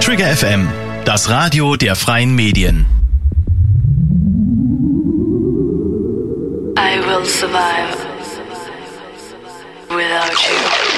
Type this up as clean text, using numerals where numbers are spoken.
Trigger FM, das Radio der freien Medien. I will survive without you.